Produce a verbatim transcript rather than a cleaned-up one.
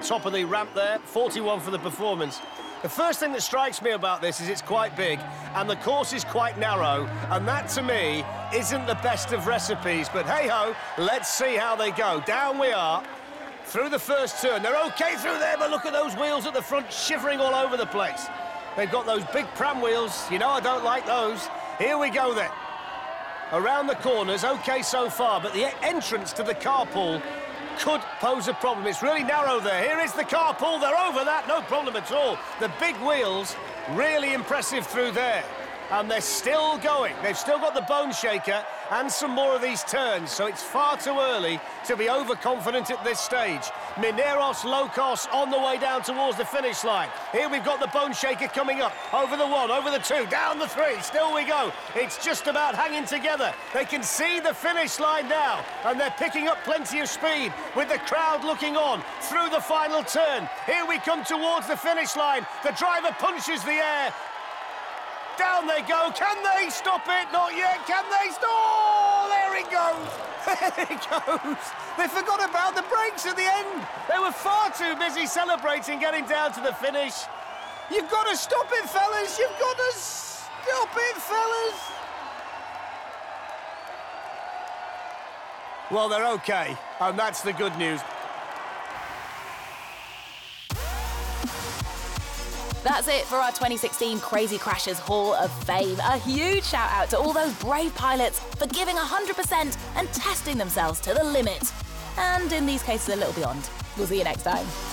top of the ramp there, forty-one for the performance. The first thing that strikes me about this is it's quite big and the course is quite narrow, and that, to me, isn't the best of recipes. But hey-ho, let's see how they go. Down we are, through the first turn. They're OK through there, but look at those wheels at the front shivering all over the place. They've got those big pram wheels. You know I don't like those. Here we go, then. Around the corners, OK so far, but the entrance to the carpool could pose a problem. It's really narrow there. Here is the carpool. They're over that, no problem at all. The big wheels, really impressive through there. And they're still going. They've still got the bone shaker and some more of these turns, so it's far too early to be overconfident at this stage. Mineros Locos on the way down towards the finish line. Here we've got the bone shaker coming up. Over the one, over the two, down the three. Still we go. It's just about hanging together. They can see the finish line now, and they're picking up plenty of speed with the crowd looking on through the final turn. Here we come towards the finish line. The driver punches the air. Down they go. Can they stop it? Not yet. Can they stop? Oh, there it goes. There it goes. They forgot about the brakes at the end. They were far too busy celebrating getting down to the finish. You've got to stop it, fellas. You've got to stop it, fellas. Well, they're OK, and that's the good news. That's it for our twenty sixteen Crazy Crashers Hall of Fame. A huge shout out to all those brave pilots for giving one hundred percent and testing themselves to the limit. And in these cases, a little beyond. We'll see you next time.